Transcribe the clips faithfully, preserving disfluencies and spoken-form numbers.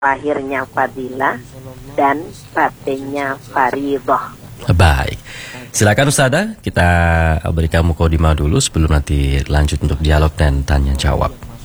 lahirnya fadilah dan batinnya faridah. Baik, silakan Ustazah, kita berikan mukadimah dulu sebelum nanti lanjut untuk dialog dan tanya jawab.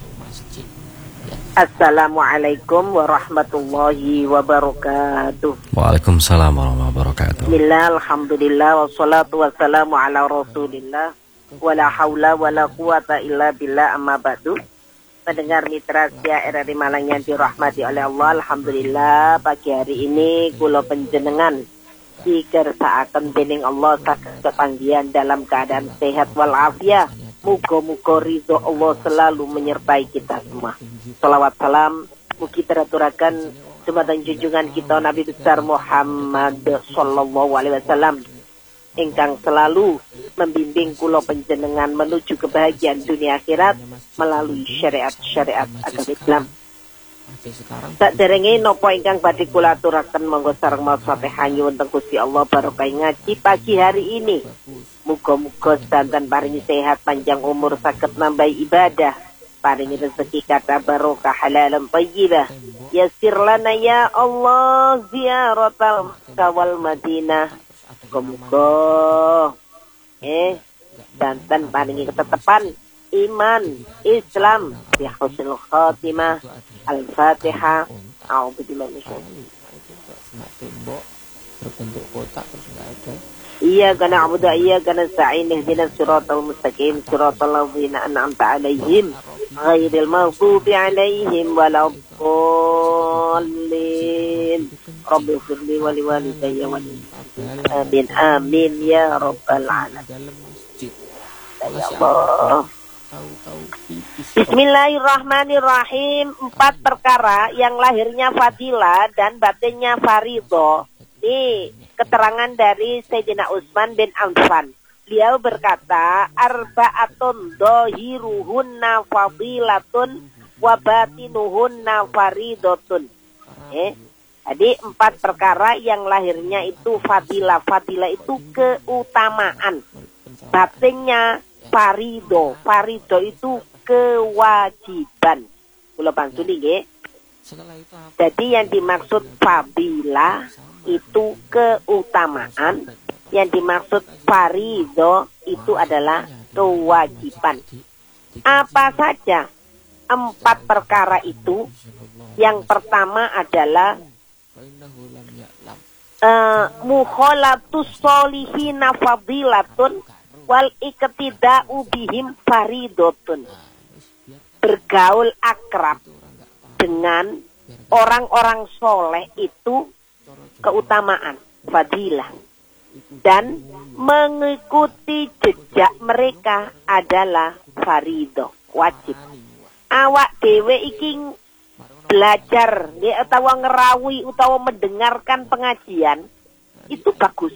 Assalamualaikum warahmatullahi wabarakatuh. Waalaikumsalam warahmatullahi wabarakatuh. Bismillah, alhamdulillah, wassalatu wassalamu ala rasulillah, wala hawla wala quwata illa billah, amma ba'du. Pendengar mitra setia R R I Malang yang dirahmati oleh Allah, alhamdulillah pagi hari ini kula panjenengan dikersakaken dening Allah saged kepanggihan dalam keadaan sehat walafiat. Muga-muga ridho Allah selalu menyertai kita semua. Salawat salam mugi teraturaken dumateng junjungan kita Nabi besar Muhammad sallallahu alaihi wasallam ingkang selalu membimbing kula panjenengan menuju kebahagiaan dunia akhirat melalui syariat-syariat agama Islam. Saderenge napa ingkang badhe kula aturaken monggo sareng maos Fatihah nyuwun teng Gusti Allah barokah ngaji pagi hari ini. Muga-muga sedanten paringi sehat panjang umur saged nambah ibadah, paringi rezeki kata barokah halalan thayyibah. Yassir lana ya Allah ziyaratal wal Madinah. Muga-muga eh danten paringi ketetepan iman Islam bi husnul khatimah. Al-Fatihah. A'udzubillahi minasyaitonir tembok berbentuk kotak terus enggak ada. Iyyaka na'budu wa iyyaka nasta'in ihdinas siratal mustaqim siratal ladzina an'amta 'alaihim ghairil maghdubi 'alaihim waladdallin. Rabbi firli wa liwalidayya wa amin amin ya rabbal alamin. Ya Allah. Bismillahirrahmanirrahim. Empat perkara yang lahirnya fadilah dan batinnya farido. Ini keterangan dari Sayyidina Utsman bin Affan. Beliau berkata, arba'atun dhahiruhunna fadilatun wa batinuhunna faridotun. Eh, jadi empat perkara yang lahirnya itu fadilah. Fadilah itu keutamaan. Batinnya farido. Farido itu kewajiban. Kula bantu nggih. Jadi yang dimaksud fadilah itu keutamaan, yang dimaksud farido itu adalah kewajiban. Apa saja empat perkara itu? Yang pertama adalah uh, mukhalatus solihina fadilatun wal iktida'u bihim faridotun. Bergaul akrab dengan orang-orang soleh itu keutamaan, fadilah. Dan mengikuti jejak mereka adalah farido, wajib. Awak dewe iki belajar ya, utawa ngerawi utawa mendengarkan pengajian itu bagus.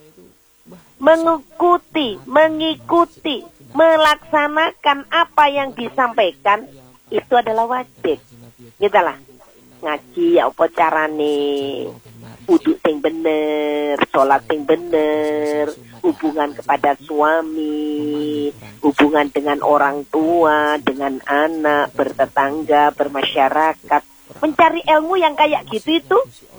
Mengikuti, mengikuti, melaksanakan apa yang disampaikan itu adalah wajib. Gitu lah. Ngaji ya apa carane, wudhu sing bener, sholat sing bener, hubungan kepada suami, hubungan dengan orang tua, dengan anak, bertetangga, bermasyarakat. Mencari ilmu yang kayak gitu itu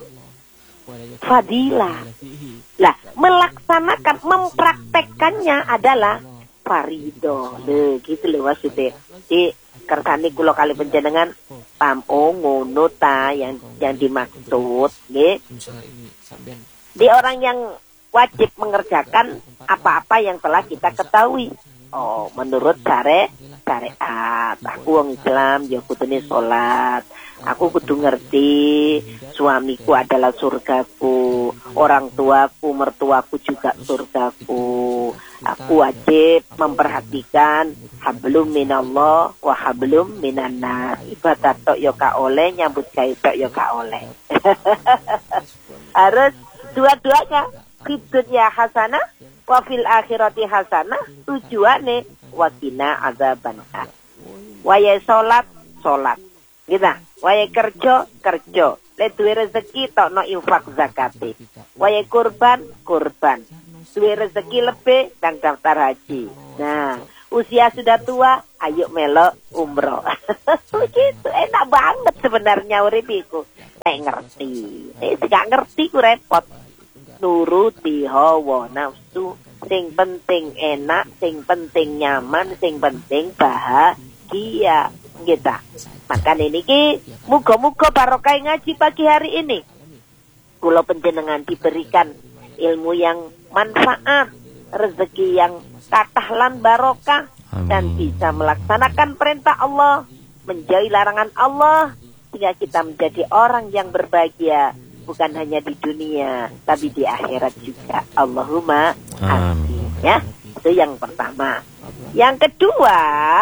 fadilah. Lah, melaksanakan, mempraktekkannya adalah farido. Lho, gitu loh maksudnya. Di kersane kula kali panjenengan pam oh ngono ta yang yang dimaksud nggih. Di orang yang wajib mengerjakan apa-apa yang telah kita ketahui. Oh, menurut syare syariat, aku wong Islam ya kudune salat. Aku kudu ngerti suamiku adalah surgaku, orang tuaku, mertuaku juga surgaku. Aku wajib memperhatikan hablum minallah wa hablum minannas. Ibadah tok yo ka oleh, nyambut gawe tok yo ka oleh. Harus dua-duanya. Fitunya hasanah wa fil akhirati hasanah. Tujuane wakina azabannar. Wae salat, salat. Gitu. Wae kerja, kerja. Lek duwe rezeki tokno infak zakate. Wae kurban, kurban. Duwe rezeki lebih dan daftar haji. Nah, usia sudah tua, ayo melok umroh. Begitu, enak banget sebenarnya urip iku. nek ngerti. Eh gak ngerti ku repot. Nuruti hawa nafsu, sing penting enak, sing penting nyaman, sing penting bahagia. Gitu. Maka niki muga-muga barokah ngaji pagi hari ini. Kula panjenengan diberikan ilmu yang manfaat, rezeki yang kathah lan barokah, dan bisa melaksanakan perintah Allah, menjauhi larangan Allah, sehingga kita menjadi orang yang berbahagia bukan hanya di dunia tapi di akhirat juga. Allahumma amin. Ya, itu yang pertama. Yang kedua,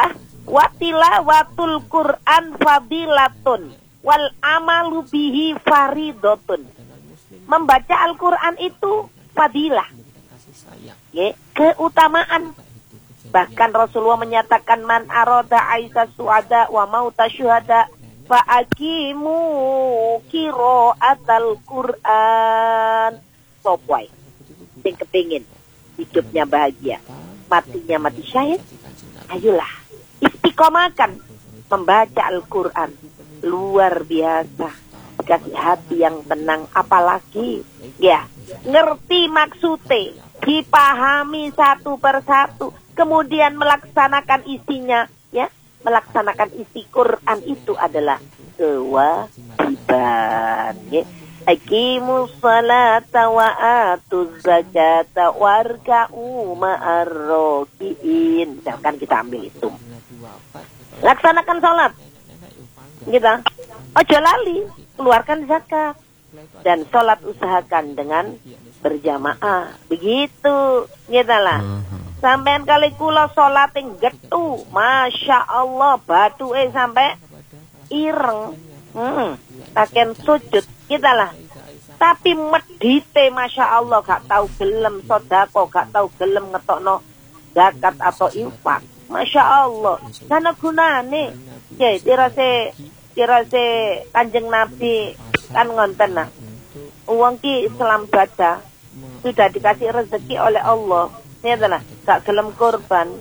watilawatul Qur'an fadilatun wal amalu bihi faridotun. Membaca Al-Qur'an itu fadilah, ya, keutamaan. Bahkan Rasulullah menyatakan man arada aisa suada wa mauta syuhada fa aqimu qiraatal Qur'an. Sopwai sing kepingin hidupnya bahagia, matinya mati syahid, ayolah istiqomahkan membaca Al-Qur'an. Luar biasa, kasih hati yang tenang, apalagi ya ngerti maksudnya, dipahami satu persatu, kemudian melaksanakan isinya, ya, melaksanakan isi Quran itu adalah kewajiban, ya. Aqimus salata wa atuz zakata warka'u ma'ar raki'in. Misalkan kita ambil itu, laksanakan sholat, gitu. Ojo lali, keluarkan zakat, dan sholat usahakan dengan berjamaah. Begitu, gitu lah. Sampean kali kula sholat yang getu, masya Allah, batu eh sampai ireng, hmm, takkan sujud, gitu lah. Tapi medite, masya Allah, gak tahu gelem sodako, gak tahu gelem ngetokno zakat atau infak, masya Allah. Karena gunane, ya dirase dirase Kanjeng Nabi kan ngonten nah, uang ki Islam baca sudah dikasih rezeki oleh Allah. Ini adalah gak gelem korban,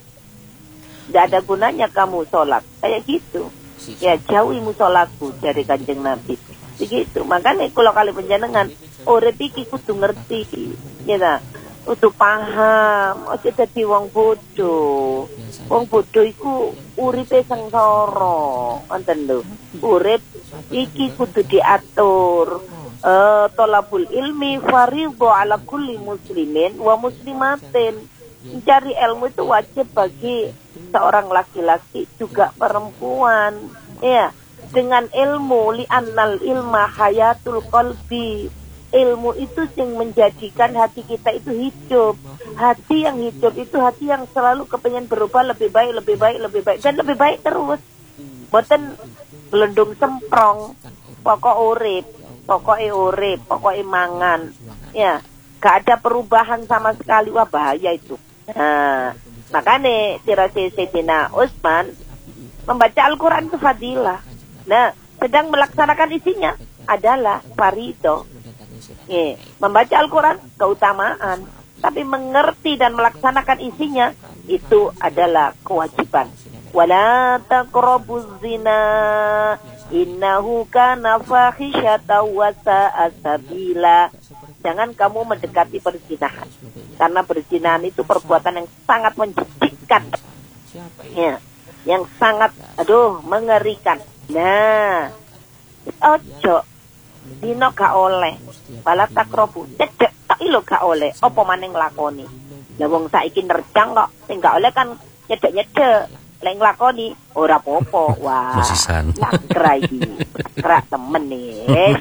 tidak ada gunanya kamu sholat kayak gitu. Ya jauhi musolaku dari Kanjeng Nabi. Begitu. Makanya kalau kali penjenengan urip iki kudu ngerti, ya, kudu paham. Ojo dadi wong bodoh. Wong bodoh iku uripe sengsara, ngoten lho. Urip iki kudu diatur. Uh, tolabul ilmi faridho ala kulli muslimin wa muslimatin. Mencari ilmu itu wajib bagi seorang laki-laki juga perempuan, ya. Dengan ilmu, li'annal ilma hayatul qalbi. Ilmu itu yang menjadikan hati kita itu hidup. Hati yang hidup itu hati yang selalu kepengen berubah lebih baik, lebih baik, lebih baik, dan lebih baik terus. Boten gelendung semprong, pokok urip, pokoknya urip, pokoknya mangan, ya, gak ada perubahan sama sekali. Wah, bahaya itu. Nah, makanya tirasi Sayyidina Utsman membaca Al-Quran itu fadilah. Nah, sedang melaksanakan isinya adalah farido. Ya, membaca Al-Quran keutamaan, tapi mengerti dan melaksanakan isinya itu adalah kewajiban. Wala taqrabuz zina innahu kana fahisyatan wa sa'a sabila. Jangan kamu mendekati perzinahan, karena perzinahan itu perbuatan yang sangat menjijikkan, ya, yang sangat aduh mengerikan. Nah, ojo dino gak oleh, bala takrobu cedek tak ilo gak oleh, apa maning lakoni. Lah wong saiki nerjang kok, sing gak oleh kan nyedek-nyedek. Lek nglakoni ora apa-apa. Wah, lak krai krak temen nih.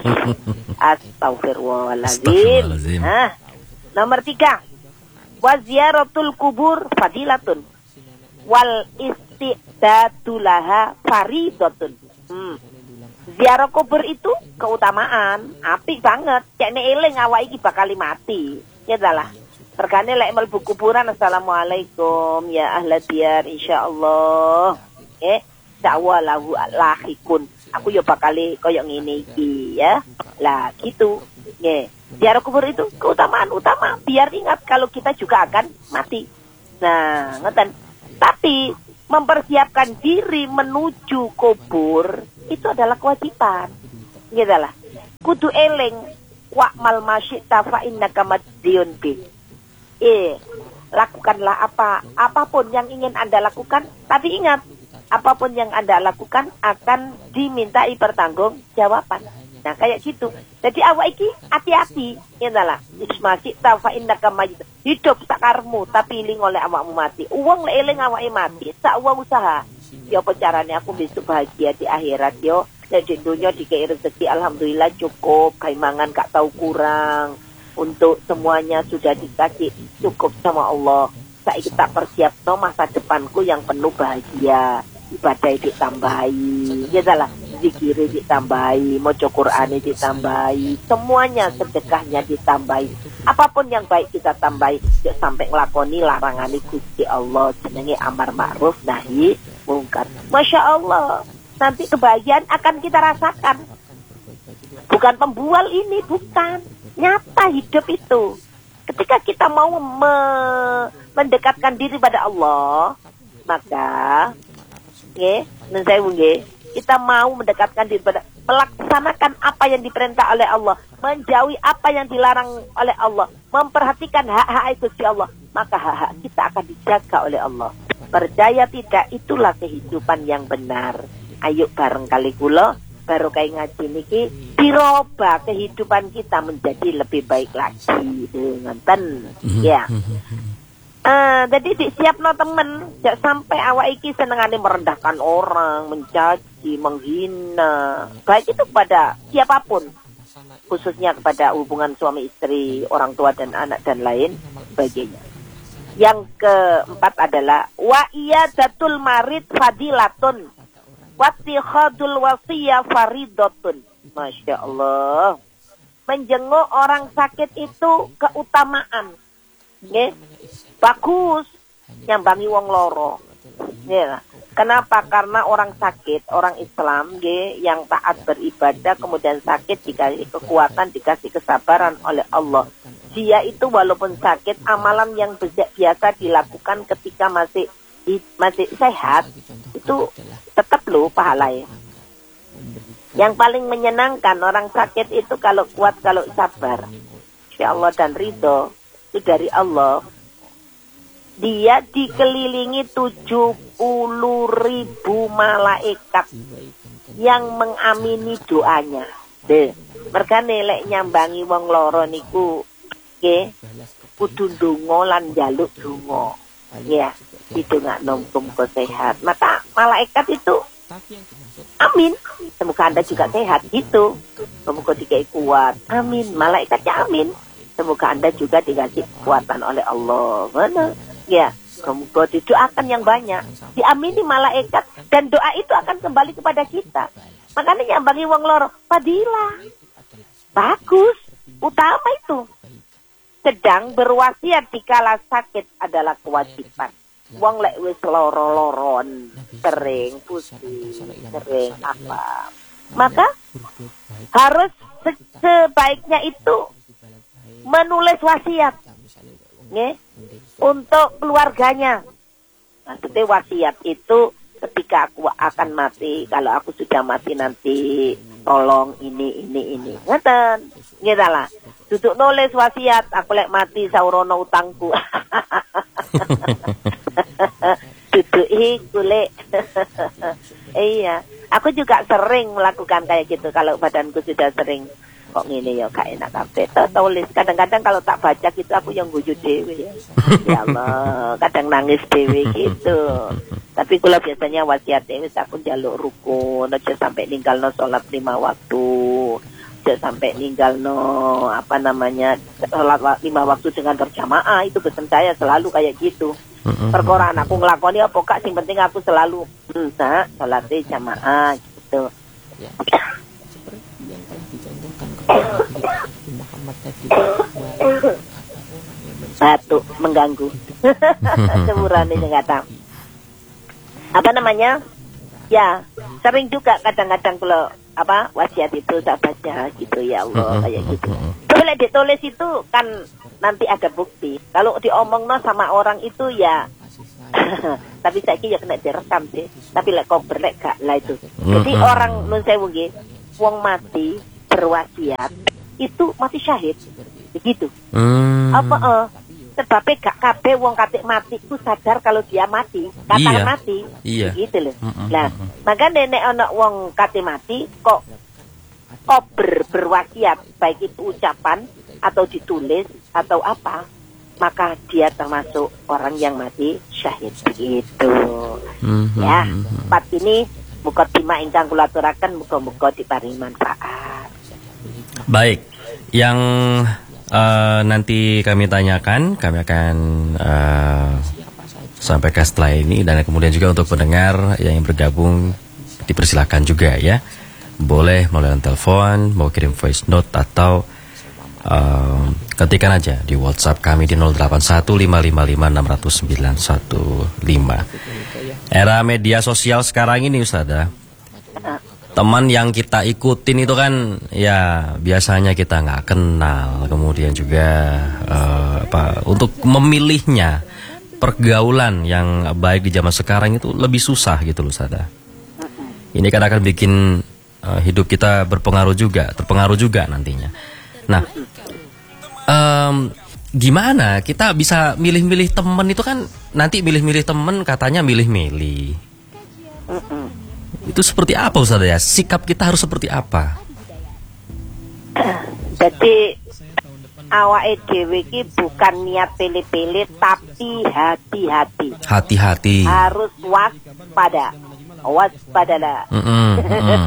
Astagfirullahaladzim. Nah, nomor tiga, waziaratul kubur fadilatun wal istidadulaha faridatun. Hmm. Ziarah kubur itu keutamaan, apik banget. Cekne eling awak iki bakal mati. Ya dalah. Regane lek mlebu kuburan, assalamualaikum ya ahla diyar insyaallah. Eh, dakwa lahu lahikun. Aku yo bakal koyo ngene iki ya. Lah gitu. Nggih. Ziarah kubur itu keutamaan utama biar ingat kalau kita juga akan mati. Nah, ngoten. Tapi mempersiapkan diri menuju kubur itu adalah kewajiban. Gitu lah. kudu eling wa'mal masyita fa innaka madiyun bi. Eh, lakukanlah apa apapun yang ingin Anda lakukan, tapi ingat, apapun yang Anda lakukan akan dimintai pertanggungjawaban. Nah, kayak gitu. Jadi awak iki hati-hati, intalah. Ismasik ta fa innaka mayyit. Hidup sakarmu tapi iling oleh awakmu mati. Uang le eling awake mati, sak uang usaha. Ya apa carane aku besok bahagia di akhirat yo. Nek di dunia dikei rezeki alhamdulillah cukup, kaimangan gak tahu kurang. Untuk semuanya sudah dikasih cukup sama Allah. Saiki tak persiapno masa depanku yang penuh bahagia. Ibadah ditambahi, ya salah, zikir ditambahi, maca Qur'an ditambahi, semuanya sedekahnya ditambahi. Apapun yang baik kita tambahi, ya sampai nglakoni larangane Gusti Allah, jenenge amar ma'ruf nahi mungkar. Masya Allah, nanti kebahagiaan akan kita rasakan. Bukan pembual ini, bukan. Nyata hidup itu. Ketika kita mau me- mendekatkan diri pada Allah, maka nggih, nun sewu nggih, kita mau mendekatkan diri pada melaksanakan apa yang diperintah oleh Allah, menjauhi apa yang dilarang oleh Allah, memperhatikan hak-hak Gusti Allah, maka hak-hak kita akan dijaga oleh Allah. Percaya tidak, itulah kehidupan yang benar. Ayo bareng kali kula baru kayak ngaji niki dirubah kehidupan kita menjadi lebih baik lagi dengan ten ya. Uh, jadi disiap no temen, jangan sampai awak iki senengane merendahkan orang, mencaci, menghina, baik itu kepada siapapun, khususnya kepada hubungan suami istri, orang tua dan anak dan lain sebagainya. Yang keempat adalah wa iyadatul marid fadilatun wattikhadul wasiyah faridotun. Masya Allah, menjenguk orang sakit itu keutamaan. Nggih, bagus nyambangi wong loro. Ya. Kenapa? Karena orang sakit, orang Islam nggih yang taat beribadah kemudian sakit dikasih kekuatan, dikasih kesabaran oleh Allah. Dia itu walaupun sakit, amalan yang biasa dilakukan ketika masih masih sehat itu tetap loh pahalanya. Yang paling menyenangkan orang sakit itu kalau kuat, kalau sabar. Insyaallah dan ridho itu dari Allah. Dia dikelilingi tujuh puluh ribu malaikat yang mengamini doanya. Deh, mergane lek nyambangi wong loro niku nggih kudu ndonga lan njaluk donga. Ya, didongakno muga sehat. Maka malaikat itu amin, semoga Anda juga sehat gitu. Semoga dikai kuat. Amin, malaikatnya amin. Semoga Anda juga dikasih kekuatan oleh Allah. Mana? Ya, semoga didoakan yang banyak, diamini malaikat, dan doa itu akan kembali kepada kita. Makanya nyambangi wong loro, fadilah, bagus, utama itu. Sedang berwasiat dikala sakit adalah kewajiban. Wong lek wis loro-loron, kering, pusing, kering apa, maka harus se- sebaiknya itu menulis wasiat, nggih, untuk keluarganya. Maksudnya wasiat itu ketika aku akan mati, kalau aku sudah mati nanti tolong ini ini ini, ngeten, nggih lah. Duduk nulis wasiat, aku lek mati saurono utangku. Duduk iku lek. Iya, aku juga sering melakukan kayak gitu kalau badanku sudah sering kok ngene ya gak enak kabeh. Tulis kadang-kadang kalau tak baca gitu aku yang guyu dhewe ya. Ya Allah, kadang nangis dhewe gitu. Tapi kula biasanya wasiate wis aku njaluk rukun, aja sampai ninggalno salat lima waktu. Aja sampai ninggalno apa namanya salat lima waktu dengan berjamaah, itu pesan saya selalu kayak gitu. Perkara aku nglakoni apa kak, sing penting aku selalu hmm, nah, salat jamaah gitu. Ya. Seperti yang telah dicontohkan kepada Muhammad tadi. Batuk mengganggu. Semurane enggak tahu. Apa namanya? Ya, sering juga kadang-kadang kalau apa wasiat itu saya baca gitu, ya Allah, kayak gitu. Boleh ditulis itu kan nanti ada bukti. Kalau diomongno sama orang itu ya tapi saiki ya kena direkam sih. Tapi lek kok berlek gak lah itu. Jadi orang nun sewu nggih, wong mati berwasiat itu masih syahid, begitu. Hmm. Apa eh sebabnya gak kabeh wong katik mati itu sadar kalau dia mati, katakan Iya. mati, Iya. gitu loh. Mm-mm, Nah, mm-mm. maka nenek anak wong katik mati kok kok ber, berwasiat, baik itu ucapan atau ditulis atau apa, maka dia termasuk orang yang mati syahid, begitu. Mhm, Ya, mhm. empat ini muka bima ingkang kula aturaken muga-muga diparingi manfaat. Baik, yang eh, nanti kami tanyakan, kami akan eh, sampaikan setelah ini, dan kemudian juga untuk pendengar yang bergabung dipersilakan juga ya. Boleh melalui telepon, mau kirim voice note atau eh, ketikan aja di WhatsApp kami di nol delapan satu lima lima lima enam nol nol sembilan satu lima. Era media sosial sekarang ini Ustazah, teman yang kita ikutin itu kan ya biasanya kita nggak kenal, kemudian juga eh, apa untuk memilihnya pergaulan yang baik di zaman sekarang itu lebih susah gitu loh Ustazah. Ini kan akan bikin eh, hidup kita berpengaruh juga, terpengaruh juga nantinya. Nah, em, gimana kita bisa milih-milih temen itu kan, nanti milih-milih temen katanya milih-milih. Itu seperti apa Ustaz ya? Sikap kita harus seperti apa? Jadi awake dhewe iki bukan niat pilih-pilih tapi hati-hati. Hati-hati. Harus waspada. Waspadalah. Mm-mm, mm-mm.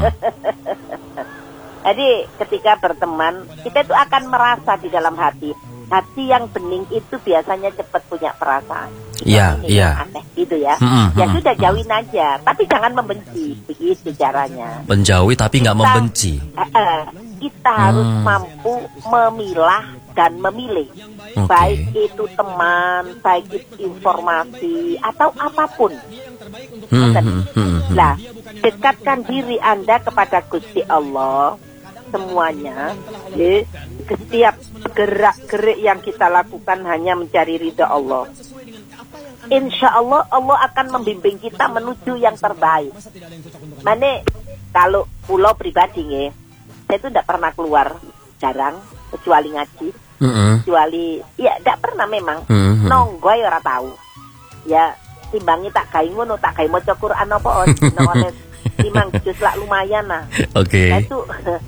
Jadi ketika berteman, kita itu akan merasa di dalam hati. Hati yang bening itu biasanya cepat punya perasaan. Iya, Ini iya. yang aneh gitu ya. Mm-mm, Ya mm-mm, sudah jauhin aja, tapi jangan membenci. Begitu caranya. Menjauhi tapi nggak Kita- membenci. Eh, eh, kita harus Hmm. mampu memilah dan memilih. Oke. Baik itu teman, baik itu informasi atau apapun. Hmm, hmm, hmm, hmm. Nah, dekatkan diri Anda kepada Gusti Allah. Semuanya, ya, setiap gerak-gerik yang kita lakukan hanya mencari ridha Allah. Insya Allah Allah akan membimbing kita menuju yang terbaik. Mane kalau pulau pribadi ya, saya itu tidak pernah keluar, jarang, kecuali ngaji, Mm-mm. kecuali ya tidak pernah memang. Mhm. Nonggo ya ora tahu. Ya timbangi tak gawe ngono, tak gawe maca Quran apa ono timbang jus lak lumayan lah. Oke. Nah, itu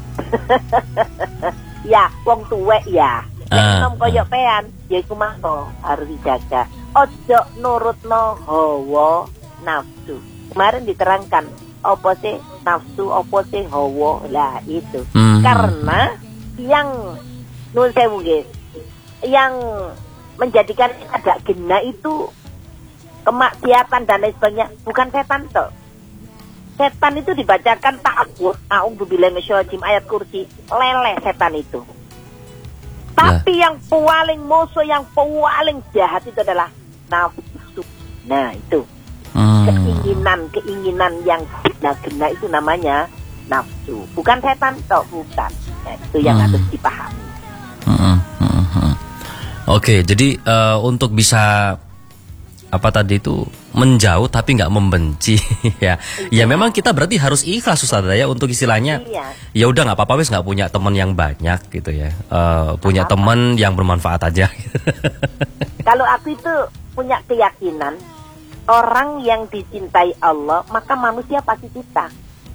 ya wong tuwek ya. Ah, Nek nom koyo pean, ya iku mangko harus dijaga. Ojo nurutno hawa nafsu. Kemarin diterangkan apa sih nafsu, apa sih hawa. Lah itu. Mhm. Karena yang nun sewu nggih, yang menjadikan ada gena itu kemaksiatan dan lain sebagainya, bukan setan toh. Setan itu dibacakan ta'awudz, a'udzubillahi minasyaitonir ayat kursi, leleh setan itu. Tapi yang paling musuh, yang paling jahat itu adalah nafsu. Nah itu Hmm. keinginan, keinginan yang gena-gena itu namanya nafsu. Bukan setan toh, bukan. Nah, itu yang Hmm. harus dipahami. Mm-mm, mm-mm. Oke, jadi eh, untuk bisa apa tadi itu menjauh tapi nggak membenci ya. Ya memang kita berarti harus ikhlas Ustaz ya untuk istilahnya. Iya. Ya udah nggak apa-apa wes nggak punya teman yang banyak gitu ya. Eh, punya teman yang bermanfaat aja. Kalau aku itu punya keyakinan orang yang dicintai Allah, maka manusia pasti cinta.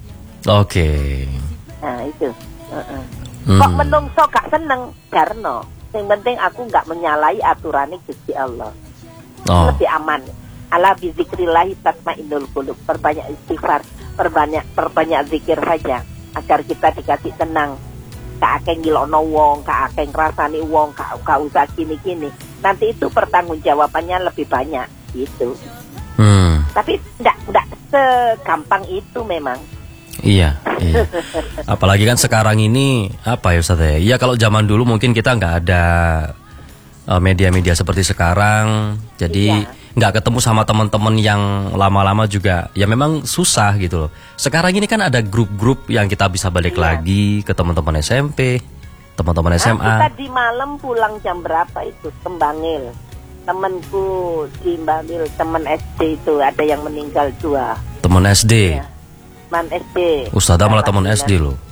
Oke. Nah itu. Heeh. Hmm. Kok menungso gak seneng karena yang penting aku nggak menyalahi aturan Gusti Allah. Oh. Lebih aman. Ala bizikrillahi tatmainnul qulub. Perbanyak istighfar, perbanyak perbanyak zikir saja agar kita dikasih tenang. Gak akeh ngilokno wong, gak akeh ngrasani wong, gak, gak usah gini-gini. Nanti itu pertanggungjawabannya lebih banyak gitu. Hmm. Tapi enggak enggak segampang itu memang. Iya, iya. Apalagi kan sekarang ini apa ya Ustaz ya? Ya kalau zaman dulu mungkin kita nggak ada eh, media-media seperti sekarang, jadi Iya. nggak ketemu sama teman-teman yang lama-lama juga. Ya memang susah gitu loh. Sekarang ini kan ada grup-grup yang kita bisa balik Iya. lagi ke teman-teman S M P, teman-teman S M Nah, A. kita di malam pulang jam berapa itu Tembangil. Temanku di Mbangil, teman S D itu ada yang meninggal dua. Teman S D. Iya. Man S D. Ustazah malah teman S D loh.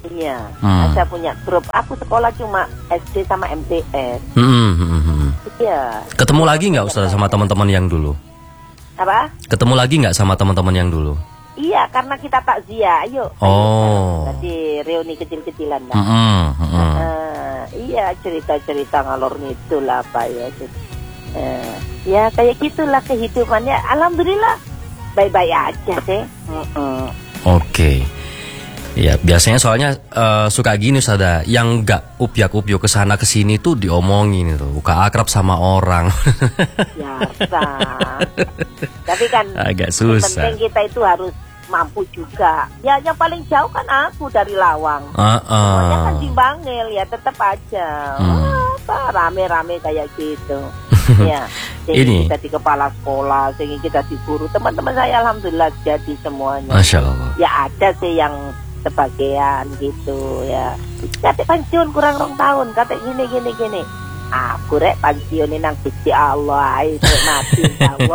Iya, Hmm. saya punya grup. Aku sekolah cuma S D sama M T S. Hmm, hmm, hmm. Iya. Ketemu lagi nggak Ustazah sama teman-teman yang dulu? Apa? Ketemu lagi nggak sama teman-teman yang dulu? Iya, karena kita takziah. Ayo. Oh. Jadi reuni kecil-kecilan lah. Hmm, hmm, hmm. Ah, iya, cerita-cerita ngalor ngidul lah Pak ya. Eh, ya kayak gitulah kehidupannya. Alhamdulillah baik-baik aja sih. Mm-mm. Oke. Ya biasanya soalnya eh, suka gini Ustazah, yang nggak upyak-upyuk kesana kesini tuh diomongin itu, buka akrab sama orang. Biasa. Tapi kan Agak yang susah. penting kita itu harus mampu juga. Ya yang paling jauh kan aku dari Lawang. Ah, ah. Soalnya kan di Bangil ya tetap aja. Hmm. Apa rame-rame kayak gitu. Ya, jadi Ini. kita di kepala sekolah, sehingga kita di guru. Teman-teman saya alhamdulillah jadi semuanya. Masya Allah. Ya ada sih yang sebagian gitu ya. Kata pensiun kurang rong tahun, kata gini gini gini. Aku rek pensiun nang Gusti Allah, ae rek mati Allah.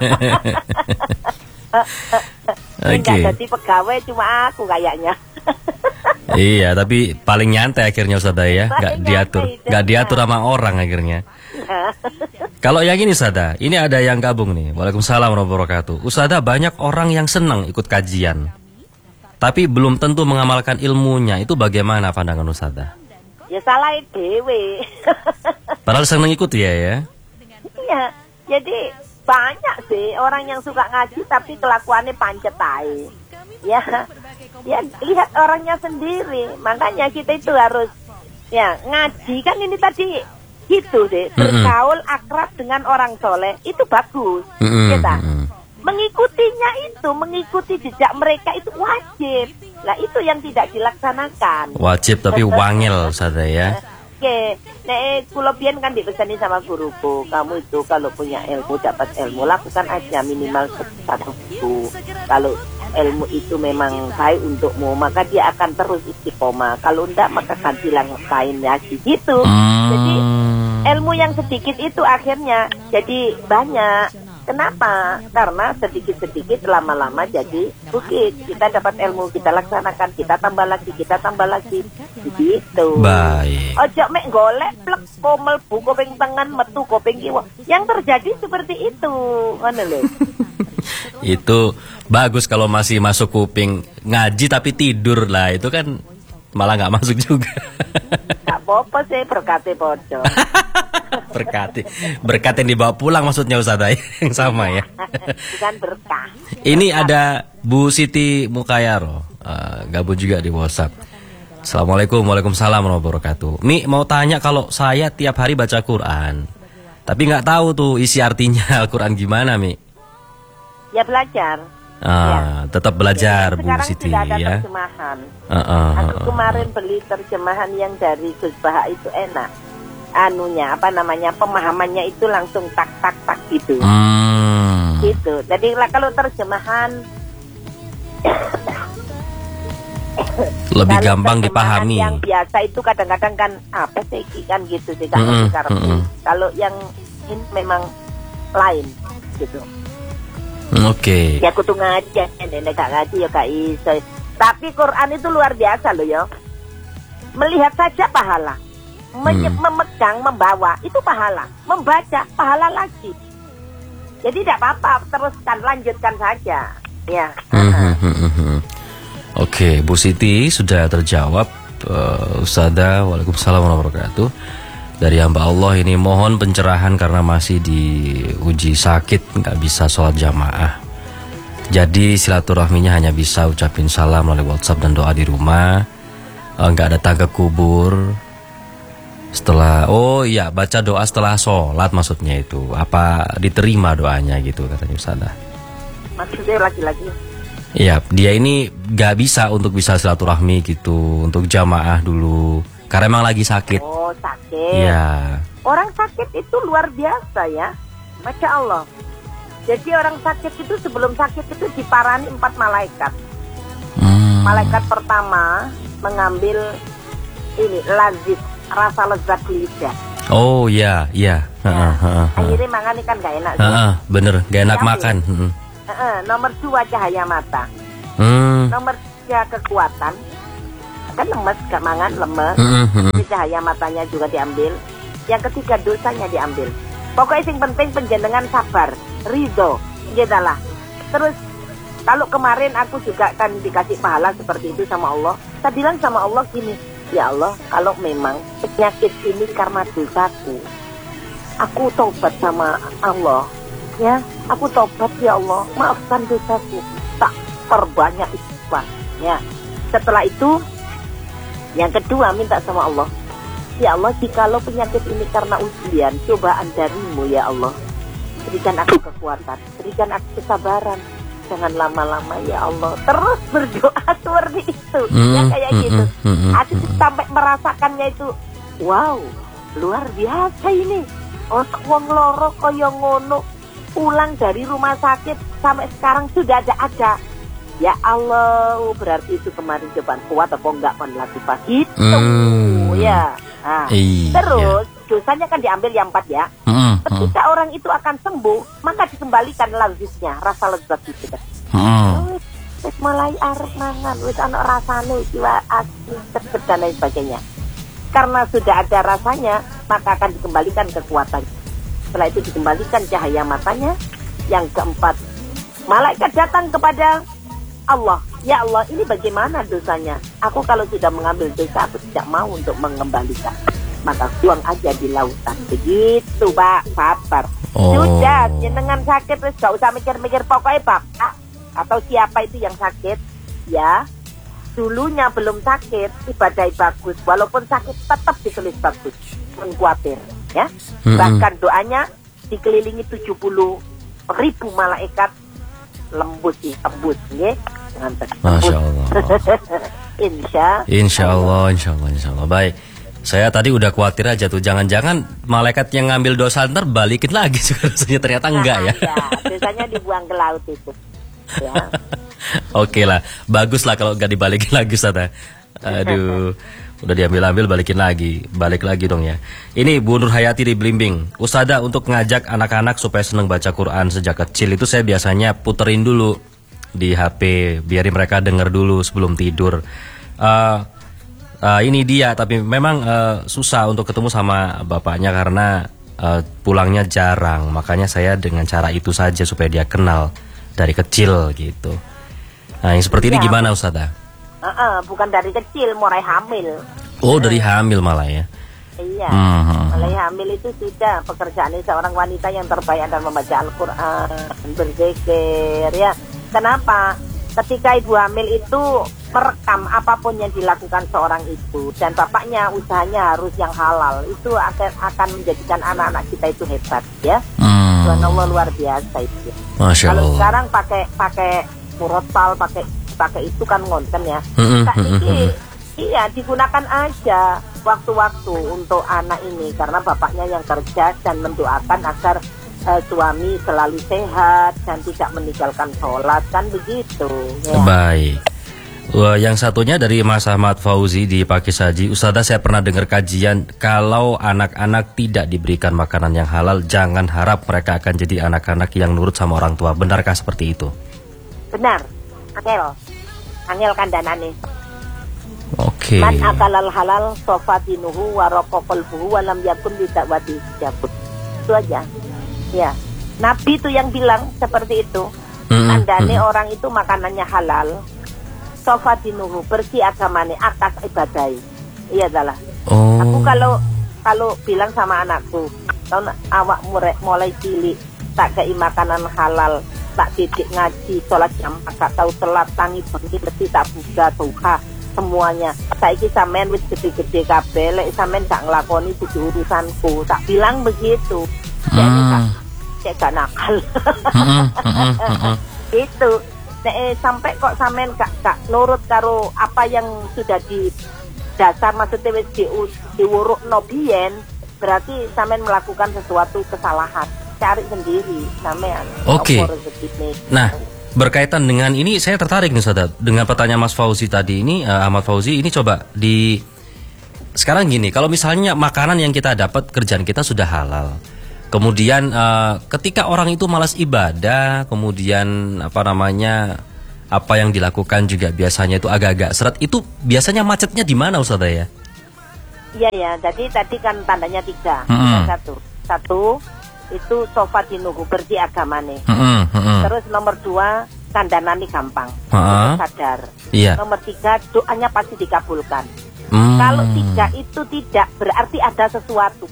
Oke. Enggak jadi pegawai cuma aku kayaknya. Iya, tapi paling nyantai akhirnya Ustazah ya, nggak Paling diatur, nyantai, nggak iya. diatur sama orang akhirnya. Kalau yang ini Ustazah, ini ada yang gabung nih. Waalaikumsalam warahmatullahi wabarakatuh. Ustazah, banyak orang yang senang ikut kajian, tapi belum tentu mengamalkan ilmunya. Itu bagaimana pandangan Ustazah? Ya salah dewe. Padahal senang ikut ya ya. Iya, jadi banyak sih orang yang suka ngaji tapi kelakuannya pancet ae. Ya, ya lihat orangnya sendiri. Makanya kita itu harus ya ngaji kan ini tadi gitu deh, bergaul akrab dengan orang soleh itu bagus. Mm-mm, Kita mm-mm. mengikutinya itu, mengikuti jejak mereka itu wajib. Lah itu yang tidak dilaksanakan. Wajib tapi wangil Ustazah ya. Oke, nek kula biyen kan dipesani sama guruku, kamu itu kalau punya ilmu, dapat ilmu, lakukan aja minimal satu buku. Kalau ilmu itu memang baik untukmu, maka dia akan terus istiqomah. Kalau enggak, maka ganti yang lain lagi gitu. Jadi ilmu yang sedikit itu akhirnya jadi banyak. Kenapa? Karena sedikit-sedikit lama-lama jadi bukit. Kita dapat ilmu, kita laksanakan, kita tambah lagi, kita tambah lagi. Begitu. Baik. Ojo mek golek plek komel bu koping tangan metu koping kiwa. Yang terjadi seperti itu. Ngono lho. Itu bagus kalau masih masuk kuping, ngaji tapi tidur lah, itu kan malah nggak masuk juga. Gak apa-apa sih berkati podo. Berkati, berkat yang dibawa pulang maksudnya Ustazah yang sama ya. Bukan berkah. Ini ada Bu Siti Mukayaro, uh, gabung juga di WhatsApp. Assalamualaikum, waalaikumsalam warahmatullahi wabarakatuh. Mi mau tanya, kalau saya tiap hari baca Quran, tapi nggak tahu tuh isi artinya Al-Quran gimana Mi? Ya belajar. Ah, tetap belajar Ya, Bu sekarang Siti sudah ada ya. terjemahan. Uh, uh, Aku uh, kemarin beli terjemahan yang dari Gus Baha itu enak. Anunya apa namanya, pemahamannya itu langsung tak tak tak gitu. Hmm. Gitu. Jadi lah kalau terjemahan Lebih kalau gampang terjemahan dipahami. Yang biasa itu kadang-kadang kan apa sih kan gitu sih kan. Mm-mm, Mm-mm, mm-mm. Kalau yang ini memang lain gitu. Oke. Ya kudu ngaji, nenek gak ngaji ya gak iso. Tapi Quran itu luar biasa loh ya. Melihat saja pahala. Menye- Hmm. Memegang, membawa itu pahala. Membaca pahala lagi. Jadi tidak apa-apa, teruskan, lanjutkan saja. Ya. Hmm, hmm, hmm, hmm. Oke, Bu Siti sudah terjawab. uh, Ustazah, waalaikumsalam warahmatullahi wabarakatuh. Dari hamba Allah ini mohon pencerahan karena masih diuji sakit, nggak bisa sholat jamaah. Jadi silaturahminya hanya bisa ucapin salam melalui WhatsApp dan doa di rumah. Uh, nggak datang ke kubur. Setelah, oh iya, baca doa setelah sholat maksudnya itu. Apa diterima doanya gitu katanya Ustazah. Maksudnya lagi-lagi. Iya, dia ini gak bisa untuk bisa silaturahmi gitu, untuk jamaah dulu, karena emang lagi sakit. Oh, sakit. Iya. Orang sakit itu luar biasa ya. Masya Allah. Jadi orang sakit itu sebelum sakit itu diparani empat malaikat. Hmm. Malaikat pertama mengambil ini lazis, rasa lezat di lidah. Oh iya, iya. Heeh, heeh, heeh. Akhirnya mangan ikan gak enak sih. Heeh, bener, gak enak Iya, makan. Heeh. Heeh, nomor dua cahaya mata. Hmm. Nomor tiga kekuatan. kan lemes, gak mangan, lemes. Mm-hmm. Jadi cahaya matanya juga diambil. Yang ketiga dosanya diambil. Pokoknya yang penting penjenengan sabar, ridho, gitu lah. Terus kalau kemarin aku juga kan dikasih pahala seperti itu sama Allah. Saya bilang sama Allah gini, ya Allah, kalau memang penyakit ini karena dosaku, aku tobat sama Allah, ya, aku tobat ya Allah, maafkan dosaku, tak perbanyak istighfar, ya. Setelah itu, yang kedua minta sama Allah, ya Allah, jikalau penyakit ini karena ujian, cobaan darimu ya Allah, berikan aku kekuatan, berikan aku kesabaran, jangan lama-lama ya Allah. Terus berdoa seperti itu, mm, ya kayak mm, gitu. Mm, mm, aku mm, sampai merasakannya itu, wow, luar biasa ini. Untuk wong loro kaya ngono, pulang dari rumah sakit sampai sekarang sudah ada ada. Ya Allah, berarti itu kemarin cobaan kuat atau enggak lagi pagi itu, mm, ya. Nah, iya. Terus dosanya kan diambil yang empat ya. Mm, Ketika mm. orang itu akan sembuh, maka dikembalikan lazisnya, rasa lezat itu. Mm. Wis mulai arep mangan, wis ana rasane jiwa asli terbet dan lain sebagainya. Karena sudah ada rasanya, maka akan dikembalikan kekuatan. Setelah itu dikembalikan cahaya matanya. Yang keempat, malaikat datang kepada Allah. Ya Allah, ini bagaimana dosanya? Aku kalau sudah mengambil dosa, aku tidak mau untuk mengembalikan. Maka buang aja di lautan. Begitu, Pak. Sabar. Oh. Sudah, jenengan sakit, terus gak usah mikir-mikir. Pokoknya Bapak atau siapa itu yang sakit, ya, dulunya belum sakit, ibadah bagus. Walaupun sakit, tetap ditulis bagus. Jangan khawatir, ya. Mm-hmm. Bahkan doanya dikelilingi tujuh puluh ribu malaikat. Lembut sih, tembus, ya. Masya Allah. Insya Insya Allah, Insya Allah, Insya Allah. Baik. Saya tadi udah khawatir aja tuh, jangan-jangan malaikat yang ngambil dosa ntar balikin lagi juga, ternyata enggak ya. Ya, dosanya dibuang ke laut itu. Ya. Oke lah, bagus lah kalau nggak dibalikin lagi, Ustaz. Aduh, udah diambil-ambil balikin lagi, balik lagi dong ya. Ini Bu Nur Hayati di Blimbing. Ustazah, untuk ngajak anak-anak supaya seneng baca Quran sejak kecil itu saya biasanya puterin dulu di H P, biarin mereka denger dulu sebelum tidur. Uh, uh, ini dia, tapi memang uh, susah untuk ketemu sama bapaknya karena uh, pulangnya jarang. Makanya saya dengan cara itu saja supaya dia kenal dari kecil gitu. Nah, yang seperti ya, ini gimana Ustazah? Uh -uh, bukan dari kecil, mulai hamil. Oh, dari hamil malah ya? Iya, hmm. mulai hamil itu sudah pekerjaan seorang wanita yang terbaik adalah membaca Al-Quran, berzikir, ya. Kenapa? Ketika ibu hamil itu merekam apapun yang dilakukan seorang ibu, dan bapaknya usahanya harus yang halal, itu akan akan menjadikan anak-anak kita itu hebat, ya. Hmm. Subhanallah, luar biasa itu. Masya Kalau Allah. sekarang pakai pakai murotal, pakai pakai itu kan ngonten ya. Hmm, Kak, hmm, ini, hmm. iya digunakan aja waktu-waktu untuk anak ini, karena bapaknya yang kerja dan mendoakan agar uh, suami selalu sehat dan tidak meninggalkan sholat, kan begitu ya. Baik. Wah, yang satunya dari Mas Ahmad Fauzi di Pakis Haji. Ustazah, saya pernah dengar kajian kalau anak-anak tidak diberikan makanan yang halal, jangan harap mereka akan jadi anak-anak yang nurut sama orang tua. Benarkah seperti itu? Benar, angel, angel kandanane. Oke. Okay. Man akalal halal sofatinuhu warokokolbuhu walam yakun bidakwati jabut. Itu aja. Ya, Nabi itu yang bilang seperti itu. Mm-hmm. Andane mm-hmm. orang itu makanannya halal, sofatinuhu, bersih agamane, atas ibadai. Iya adalah. Oh. Aku kalau kalau bilang sama anakku, tahun awak mulai, mulai cilik tak kei makanan halal, tak didik ngaji, sholat jam, tak tahu telat, tangi bengi, mesti tak buka tuha. Semuanya saiki sampean wis gede-gede kabeh, lek sampean gak nglakoni kudu urusanku, tak bilang begitu. Jadi hmm. cek gak nakal. Hmm, hmm, hmm. Itu nek eh, sampai kok sampean gak gak nurut karo apa yang sudah di dasar, maksudnya wis di diwurukno biyen, berarti sampean melakukan sesuatu kesalahan. Cari sendiri sampean. Oke. Okay. Nah, berkaitan dengan ini saya tertarik nih Ustaz, dengan pertanyaan Mas Fauzi tadi ini, uh, Ahmad Fauzi ini, coba di sekarang gini, kalau misalnya makanan yang kita dapat kerjaan kita sudah halal, kemudian uh, ketika orang itu malas ibadah, kemudian apa namanya apa yang dilakukan juga biasanya itu agak-agak seret. Itu biasanya macetnya di mana Ustazah ya? Iya ya, jadi tadi kan tandanya tiga, Mm-mm. Ada satu, satu itu sofa dinugu berdi agamane. Mm-mm, mm-mm. Terus nomor dua kandanani gampang, Ha-ha. sadar. Iya. Nomor tiga doanya pasti dikabulkan. Hmm. Kalau tiga itu tidak berarti ada sesuatu.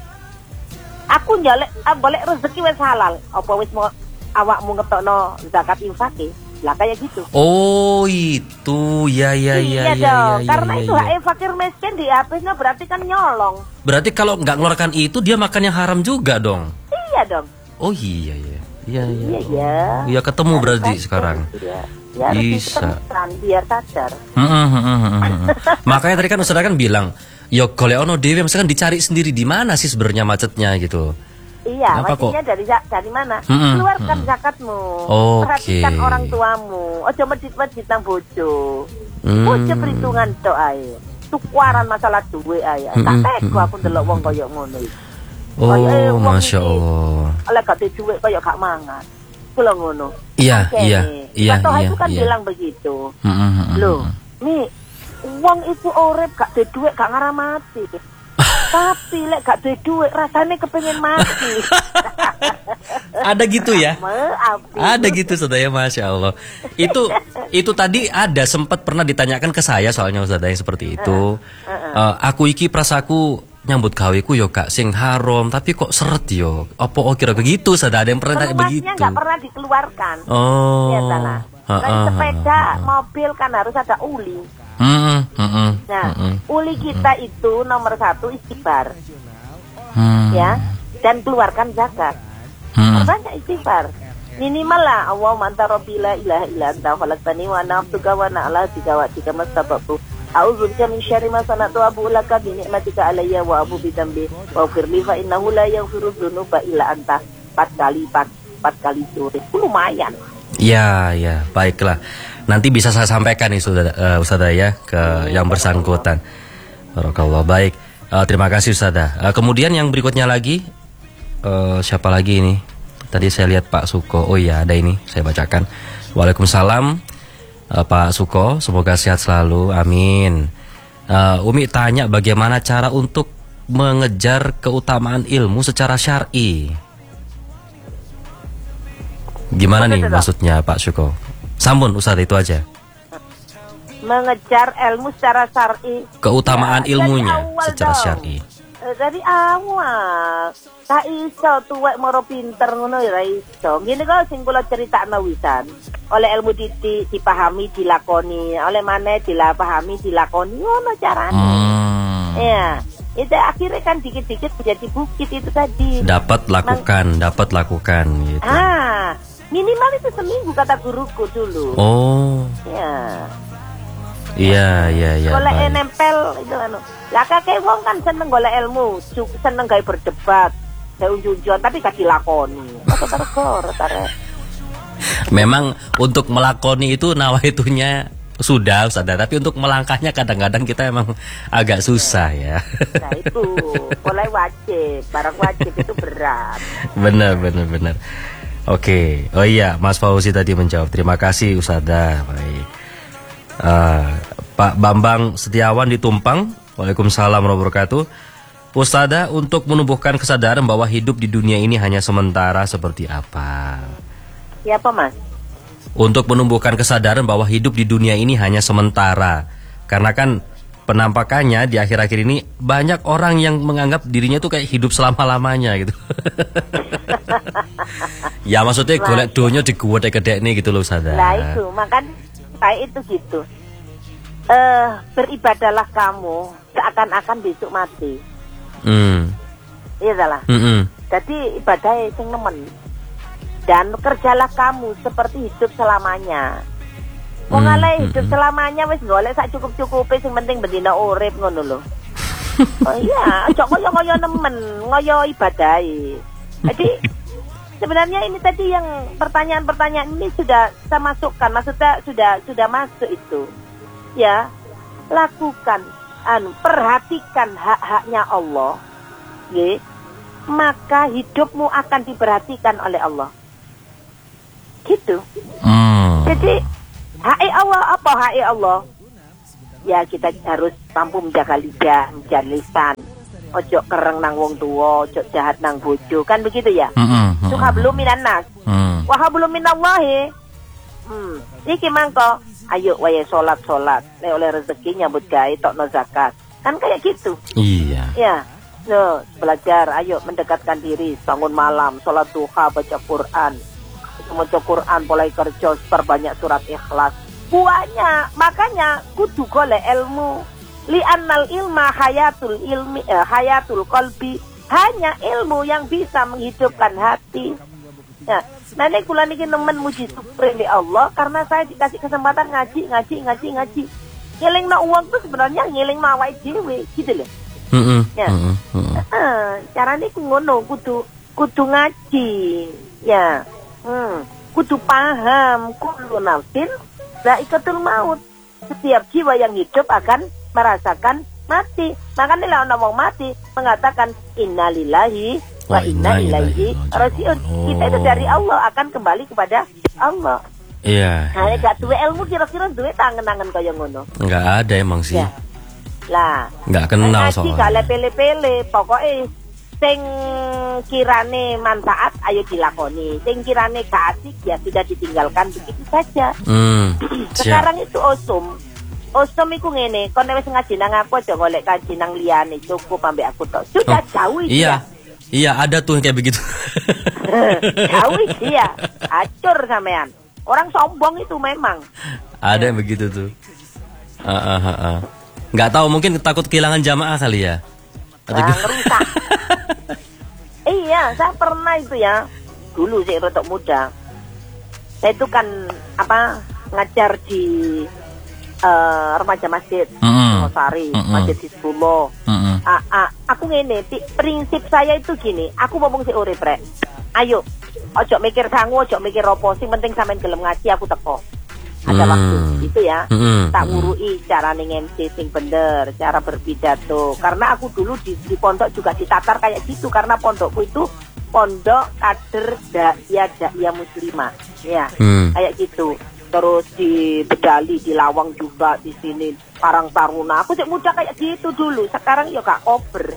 Aku nyolek, ah, boleh rezeki wes halal. Apa wes mau awakmu ngetokno zakat infake? Lah kayak gitu. Oh itu ya ya ya iya ya, dong, ya, karena ya, itu ya. hak fakir miskin di H P-nya berarti kan nyolong. Berarti kalau nggak ngeluarkan itu dia makan yang haram juga dong. Iya dong. Oh iya iya. Iya iya. Iya iya. Iya ketemu berarti Harus sekarang. Iya. Ya harus Bisa. ditemukan biar sadar. Hmm, hmm, hmm, hmm, hmm, hmm. Makanya tadi kan Ustazah kan bilang, yo golek ono dhewe misalkan dicari sendiri di mana sih sebenarnya macetnya gitu. Iya, Kenapa maksudnya dari za- dari mana? Mm-mm, Keluarkan mm-mm. zakatmu. Oke. Perhatikan orang tuamu. Ojo medit-medit nang bojo. Hmm. Bojo perhitungan tok ae. Tukaran masalah duwe ae. Tak Mm-mm, teko mm-mm. aku ndelok wong koyo ngono iki. Oh, Kayak, eh, wong masya iki, Allah. Oleh gak duwe duit koyo gak mangan. Kula ngono. Iya, Makanya, iya, iya, Pak Toha iya, itu kan iya. bilang begitu. Hmm, hmm, hmm, Loh, hmm. nih wong itu urip gak duwe duit gak ngarah mati. Tapi lek gak duwe duit rasane kepengin mati. Ada gitu ya? Maaf. Ada gitu Ustazah ya, masya Allah. Itu itu tadi ada sempat pernah ditanyakan ke saya soalnya Ustazah yang seperti itu. Eh, aku iki prasaku nyambut gaweku yo gak sing haram tapi kok seret yo. Apa oh kira begitu Ustazah, ada yang pernah tanya begitu. Pelumasnya nggak pernah dikeluarkan. Oh. Ya salah. Ha, Nah, ha, sepeda, ha, ha. mobil kan harus ada uli. Hmm, hmm, hmm, Nah, hmm, uli kita itu nomor satu istighfar, hmm. ya, dan keluarkan zakat. Hmm. Banyak istighfar. Minimal lah, Allahumma anta rabbi la ilaha illa anta khalaqtani wa ana abduka wa ana ala bika wa tika mastabatu. A'udzubika min syarri ma sana'tu wa abu'u laka bi ni'matika alayya wa abu bi dzambi wa firli fa innahu la yaghfiru dzunuba illa anta. Empat kali empat, empat kali sore. Lumayan. Ya, ya, baiklah. Nanti bisa saya sampaikan nih Ustazah, uh, Ustazah ya ke yang bersangkutan. Barakallah. Baik. Uh, terima kasih Ustazah. Uh, kemudian yang berikutnya lagi uh, siapa lagi ini? Tadi saya lihat Pak Suko. Oh iya, ada ini. Saya bacakan. Waalaikumsalam uh, Pak Suko, semoga sehat selalu. Amin. Uh, Umi tanya bagaimana cara untuk mengejar keutamaan ilmu secara syar'i. Gimana nih maksudnya Pak Syuko? Sampun Ustaz itu aja. Mengejar ilmu secara syar'i. Keutamaan Ya, ilmunya dari awal secara dong. syar'i. Eh, Dari awal. Tak iso tuwek moro pinter ngono ya ra iso. Ngene kok sing kula critakno wisan. Oleh ilmu titik dipahami dilakoni, oleh maneh dilapahami dilakoni ngono carane. Hmm. Ya. Itu akhirnya kan dikit-dikit menjadi bukit itu tadi. Dapat lakukan, dapat lakukan gitu. Ah, minimal itu seminggu kata guruku dulu. Oh. Ya. Iya, iya, iya. Golek baik. nempel itu anu. Lah kakek wong kan seneng golek ilmu, cu- seneng gawe berdebat, gawe unjujuan tapi gak dilakoni. Apa tergor tare. Memang untuk melakoni itu nawaitunya sudah Ustaz, tapi untuk melangkahnya kadang-kadang kita emang agak susah ya. Nah itu mulai wajib, barang wajib itu berat. Benar, benar, benar. Oke, oh iya, Mas Fauzi tadi menjawab. Terima kasih Ustazah. Baik. Uh, Pak Bambang Setiawan di Tumpang. Waalaikumsalam warahmatullahi wabarakatuh. Ustazah, untuk menumbuhkan kesadaran bahwa hidup di dunia ini hanya sementara seperti apa? Ya apa Mas? Untuk menumbuhkan kesadaran bahwa hidup di dunia ini hanya sementara. Karena kan penampakannya di akhir-akhir ini banyak orang yang menganggap dirinya tuh kayak hidup selama-lamanya gitu. Ya maksudnya golek donya di gua kedek nih gitu loh Ustazah. Lah itu, makan kayak itu gitu. Eh beribadahlah kamu seakan-akan besok mati. Hmm. Iya salah. Mm-mm. Jadi ibadahnya sing nemen. Dan kerjalah kamu seperti hidup selamanya. Wong Hmm, aleh hmm, hidup hmm. selamanya wis golek sak cukup-cukupe sing penting bendina urip ngono lho. Oh iya, aja ngoyo-ngoyo nemen, ngoyo ibadahi. Jadi sebenarnya ini tadi yang pertanyaan-pertanyaan ini sudah saya masukkan, maksudnya sudah sudah masuk itu. Ya, lakukan anu perhatikan hak-haknya Allah. Nggih. Maka hidupmu akan diperhatikan oleh Allah. Gitu. Hmm. Jadi Hai Allah, apa hai Allah? Ya kita harus mampu menjaga lidah, menjaga lisan. Ojo kereng nang wong tua, ojo jahat nang bojo, kan begitu ya? Mm-mm, mm-mm. Suka belum minan nas, Mm. wah belum minallahi. Hmm, iki mangko, ayo wae sholat sholat, nek oleh rezeki nyambut gawe tokno zakat, kan kayak gitu. Iya. Ya, no, belajar, ayo mendekatkan diri, bangun malam, sholat duha, baca Quran, baca Quran, mulai kerja, perbanyak surat ikhlas. Buahnya, makanya kudu golek ilmu. Li annal ilma hayatul ilmi, eh, hayatul qalbi. Hanya ilmu yang bisa menghidupkan hati. Ya, nanti kula niki nemen muji supreme Allah karena saya dikasih kesempatan ngaji, ngaji, ngaji, ngaji. Ngelingno uang tuh sebenarnya ngelingno awake dhewe, gitu loh. Mm-mm, Ya. mm-mm, mm-mm. Heeh, carane ku ngono, kudu kudu ngaji. Ya. Hmm, kudu paham kullu nafsin dha'iqatul maut. Setiap jiwa yang hidup akan merasakan mati. Makanya lah orang wong mati mengatakan innalillahi wa inna ilaihi rajiun. Kita itu dari Allah akan kembali kepada Allah. Iya. Nah, gak duwe ilmu kira-kira duwe tangan-tangan kaya ngono. Nggak ada emang sih. Ya. Lah, Nggak kenal ngaji soalnya. gak lepele-pele, pokoknya sing kirane manfaat ayo dilakoni, sing kirane gak asik ya sudah ditinggalkan begitu saja. Hmm. Sekarang itu osum. Osum iku ngene, kon wis ngaji nang aku aja golek kaji nang liyane, cukup ambek aku tok. Sudah Oh, jauh iya. Iya, ada tuh yang kayak begitu. jauh dia. Acur sampean. Orang sombong itu memang. Ada yang begitu tuh. Ah, ah, ah, ah. Nggak tahu, mungkin takut kehilangan jamaah kali ya. Atau Nah, gimana? ngerusak. Iya, saya pernah itu ya. Dulu sih rotok muda. Saya itu kan apa ngajar di uh, remaja masjid Mm-mm. Sari, Mm-mm. masjid di Solo. Mm-mm. Ah, ah, aku ngene, ti- prinsip saya itu gini, aku ngomong si urip rek. Ayo, ojo mikir sangu, ojo mikir opo, sing penting sampean gelem ngaji aku teko. Ada Hmm. waktu itu ya. Mm-mm. Tak ngurui cara ning M C sing bener, cara berpidato. Karena aku dulu di, di pondok juga ditatar kayak gitu karena pondokku itu pondok kader daiyah daiyah muslimah. Ya, Hmm. kayak gitu. Terus di Bedali, di Lawang juga, di sini Karang Taruna. Aku sih muda kayak gitu dulu. Sekarang ya gak kober.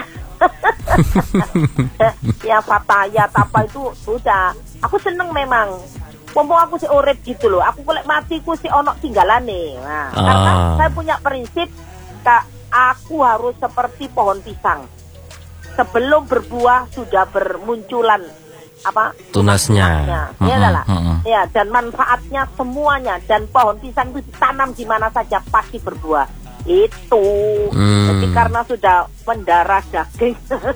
Ya fatayat apa itu sudah. Aku seneng memang. Pompong aku sih urip gitu loh. Aku golek mati ku sih ono tinggalane. Nah, Ah. karena saya punya prinsip Kak, aku harus seperti pohon pisang. Sebelum berbuah sudah bermunculan apa? Tunasnya. Ya Mm-mm, lah. mm-mm. Ya, dan manfaatnya semuanya, dan pohon pisang itu ditanam di mana saja pasti berbuah. Itu. Hmm. Jadi karena sudah mendarah daging.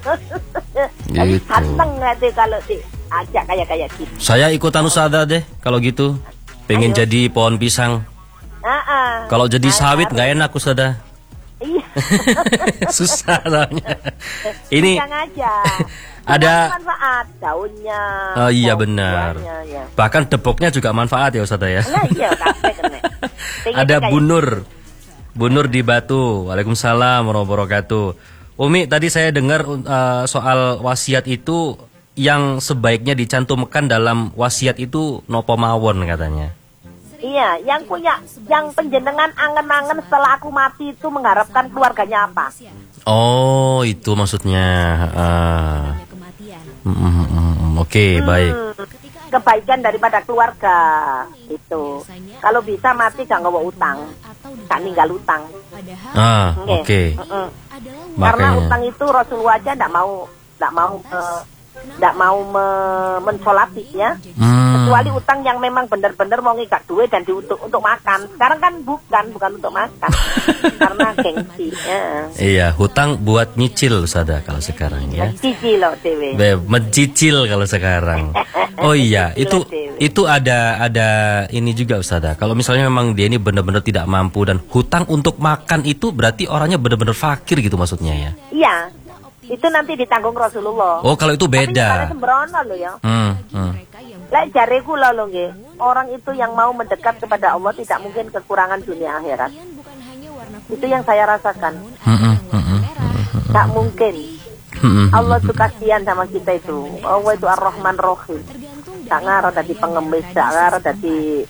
Jadi Gitu. seneng nanti kalau diajak kayak kayak gitu. Saya ikutan Ustazah deh kalau gitu. Pengen Ayo. jadi pohon pisang. Ah, Kalau jadi ah, sawit harus. nggak enak Ustazah. Iya. Susah soalnya. Ini Pisang aja. ada- Cuma manfaat daunnya. Oh iya buah- benar. buahnya, ya. Bahkan depoknya juga manfaat ya Ustazah ya. Nah iya kabeh kena. Pengen Ada kayak- Bu Nur. Bu Nur di Batu. Waalaikumsalam warahmatullahi wabarakatuh. Umi, tadi saya dengar uh, soal wasiat itu yang sebaiknya dicantumkan dalam wasiat itu nopo mawon katanya. Iya, yang punya, yang penjenengan angen-angen setelah aku mati itu mengharapkan keluarganya apa? Oh, itu maksudnya. Uh, mm, mm, mm, Oke, baik. Hmm, kebaikan daripada keluarga itu. Kalau bisa mati gak ngebawa utang, gak ninggal utang. Ah, Nggih. oke. Mm-mm. Karena Makanya. utang itu Rasulullah aja ndak mau, ndak mau, ndak mau me- mensolati ya. Hmm. Kecuali utang yang memang benar-benar mau ngikak duit dan diutuk untuk makan. Sekarang kan bukan, bukan untuk makan. Karena gengsi. Ya. Iya, hutang buat nyicil Ustazah kalau sekarang ya. Cici loh dewe. Be, mencicil kalau sekarang. Oh iya, itu itu ada ada ini juga Ustazah. Kalau misalnya memang dia ini benar-benar tidak mampu dan hutang untuk makan itu berarti orangnya benar-benar fakir gitu maksudnya ya. Iya. Itu nanti ditanggung Rasulullah. Oh, kalau itu Tapi beda. misalnya sembrono loh ya. Hmm, hmm. Lek jareku lho lho nggih. Orang itu yang mau mendekat kepada Allah tidak mungkin kekurangan dunia akhirat. Itu yang saya rasakan. Hmm, hmm, hmm, hmm. Tak mungkin. Hmm, hmm. Allah itu kasihan sama kita itu. Allah itu Ar-Rahman Rahim. Tak ngarah dari pengemis, tak ngarah dari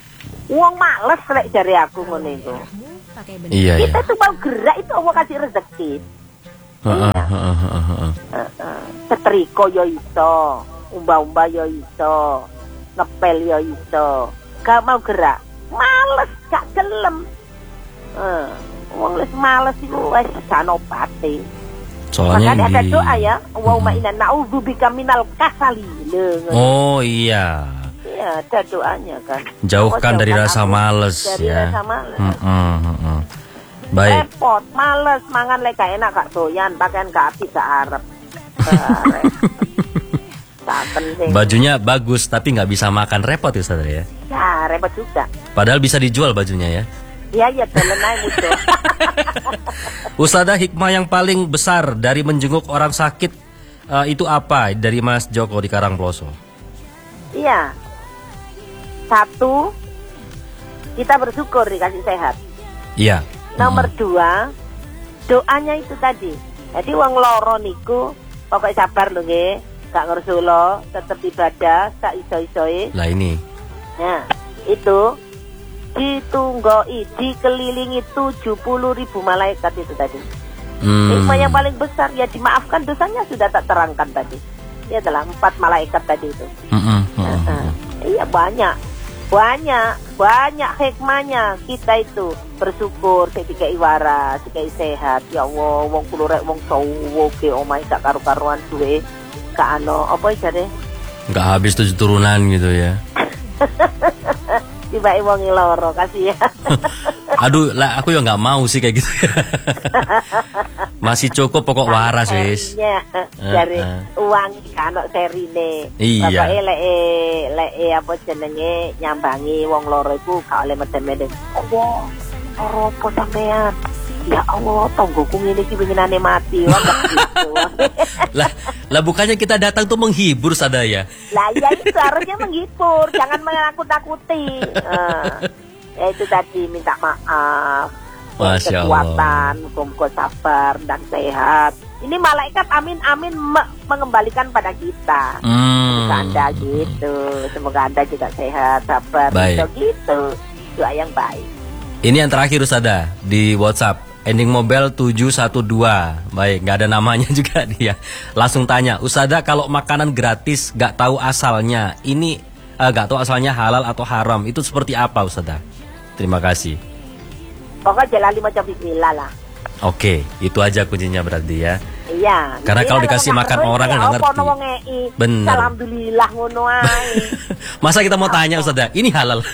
Wong males lek jare aku ngono iku. Iya, iya. Kita tuh mau gerak itu Allah kasih rezeki. Heeh, heeh, heeh, heeh. Heeh. Setrika yo iso, umba-umba yo iso, ngepel yo iso. Gak mau gerak, males, gak gelem. Eh, wong les males iku wis gak obate. Soalnya makanya ada di... doa ya, Allahumma Mhm. inna na'udzubika minal kasali. Lho, ngono. Oh iya. Iya, ada doanya kan. Jauhkan Allah dari jauhkan rasa aku males dari ya. rasa males. Mm-mm, mm-mm. Baik. Repot, males, mangan lek gak enak gak doyan, pakaian gak apik gak arep. Eh, tak penting. Bajunya bagus tapi nggak bisa makan, repot ya Ustaz ya. Ya, repot juga. Padahal bisa dijual bajunya ya. Iya, iya, dolen ae mudo. Ustazah, hikmah yang paling besar dari menjenguk orang sakit eh, itu apa? Dari Mas Joko di Karangploso. Iya. Satu, kita bersyukur dikasih sehat. Iya. Nomor Mm. dua, doanya itu tadi. Jadi wong loro niku pokoknya sabar lho nggih, gak ngersula, tetep ibadah sak iso-isoe. Lah ini. Nah, itu ditunggoi, dikelilingi tujuh puluh ribu malaikat itu tadi. Hmm. Hikmah yang paling besar ya dimaafkan dosanya sudah tak terangkan tadi. Ya adalah empat malaikat tadi itu. Mm-mm, mm-mm. Nah, iya banyak, banyak, banyak hikmahnya kita itu bersyukur ketika iwara, ketika sehat. Ya Allah, wong kulurek wong sowo ke omai gak karu-karuan duwe, gak ano apa jare? Nggak habis tujuh turunan gitu ya. Tiba wong loro kasih ya. Aduh, lah aku ya nggak mau sih kayak gitu. Masih cukup pokok waras wis. Iya, dari uang kan serine. Iya. Bapak lek lek apa jenenge nyambangi wong loro iku gak oleh medem-medem. Allah, ora apa sampean. Ya Allah, tonggoku ngene iki winginane mati. Wah, gitu. Lah, lah bukannya kita datang tuh menghibur sadaya. Lah ya itu harusnya menghibur, jangan menakut-nakuti. Uh, ya itu tadi minta maaf. Masya Kekuatan, muka sabar dan sehat. Ini malaikat amin amin me- mengembalikan pada kita. Hmm. Semoga Anda gitu, semoga Anda juga sehat, sabar, Baik. gitu, gitu. Doa yang baik. Ini yang terakhir Ustazah di WhatsApp. Ending mobile tujuh satu dua. Baik, nggak ada namanya juga dia. Langsung tanya, Ustazah kalau makanan gratis nggak tahu asalnya, ini eh, nggak tahu asalnya halal atau haram, itu seperti apa Ustazah? Terima kasih. Pokoknya jalani macam bismillah lah. Oke, itu aja kuncinya berarti ya. Iya. Karena kalau dikasih makan orang kan nggak ngerti. Bener. Alhamdulillah ngono ae. Masa kita mau tanya Ustazah, ini halal?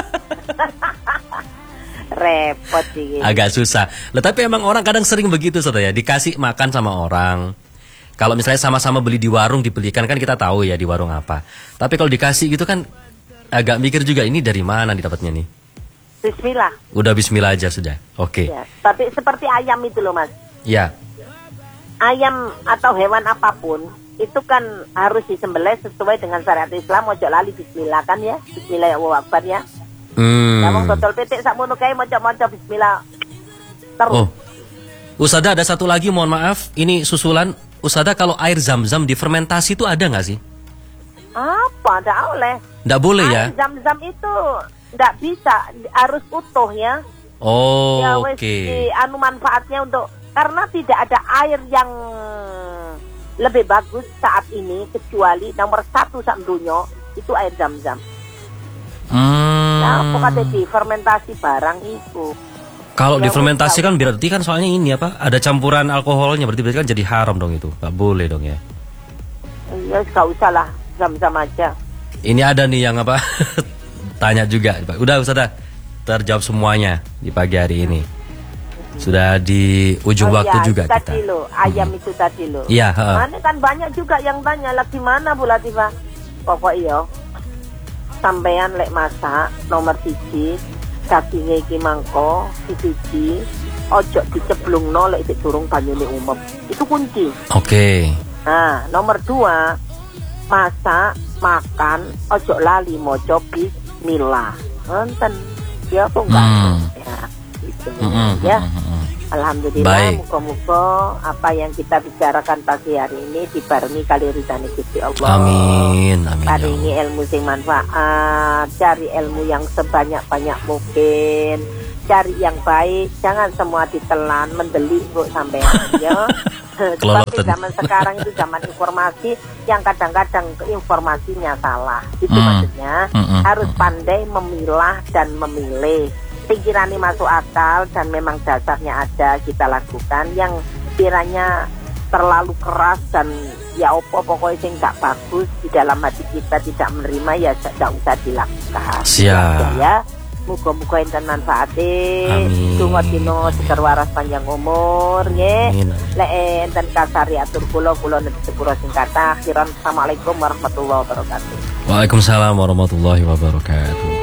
Repot sih. Agak susah. Lah tapi emang orang kadang sering begitu Ustazah ya, dikasih makan sama orang. Kalau misalnya sama-sama beli di warung dibelikan kan kita tahu ya di warung apa. Tapi kalau dikasih gitu kan agak mikir juga ini dari mana didapatnya nih. Bismillah. Udah bismillah aja sudah. Oke. Ya, tapi seperti ayam itu loh Mas. Ya. Ayam atau hewan apapun itu kan harus disembelih sesuai dengan syariat Islam. Ojo lali bismillah kan ya. Bismillah ya Allah Akbar ya. Hmm. Ngomong botol petik sakmono kae maca-maca bismillah. Terus. Oh. Ustazah ada satu lagi mohon maaf, ini susulan. Ustazah kalau air zam-zam difermentasi itu ada nggak sih? Apa? Nggak oleh. Nggak boleh ya? Air zam-zam itu nggak bisa, harus utuh ya. Oh, Ya oke. wes di anu manfaatnya untuk karena tidak ada air yang lebih bagus saat ini kecuali nomor satu sak dunya itu air zam-zam. Hmm. Nah, pokoknya di fermentasi barang itu. Kalau Ya, difermentasi wes, kan berarti kan soalnya ini apa? Ada campuran alkoholnya, berarti berarti kan jadi haram dong itu. Nggak boleh dong ya. Ya gak usah lah, zam-zam aja. Ini ada nih yang apa? Tanya juga. Udah Ustazah, terjawab semuanya di pagi hari ini. Sudah di ujung Oh waktu iya, juga itu kita. tadi lo, ayam itu tadi lo. Iya, heeh. Mana kan banyak juga yang tanya lagi mana Bu Latifah. Pokok iyo. Sampean lek masak nomor siji, dagingnya iki mangko, siji, ojo diceblungno lek iki durung banyune umep. Itu kunci. Oke. Nah, nomor dua, masak, makan, ojo lali moco bismillah. Nonton. Ya apa enggak? Hmm. Ya, gitu. Mm-mm, Ya. mm-mm. Alhamdulillah, Baik. muka-muka apa yang kita bicarakan pagi hari ini dibarengi kali ridhani Gusti Allah. Amin, amin. Hari Ya ini Allah. ilmu sing manfaat, cari ilmu yang sebanyak-banyak mungkin, cari yang baik, jangan semua ditelan, mendelik bu sampean ya. Sebab Kelolotan. zaman sekarang itu zaman informasi yang kadang-kadang informasinya salah. Itu Hmm. maksudnya Hmm, hmm, harus hmm. pandai memilah dan memilih. Pikirannya masuk akal dan memang dasarnya ada kita lakukan. Yang kiranya terlalu keras dan ya opo pokoknya sing gak bagus di dalam hati kita tidak menerima ya tidak usah dilakukan. Siap. Ya, muga-muga enten manfaate. Amin. Donga dina seger waras panjang umur nggih. Amin, amin. Lek enten kasari atur kula kula nedhi sepura sing kathah. Akhiran assalamualaikum warahmatullahi wabarakatuh. Waalaikumsalam warahmatullahi wabarakatuh.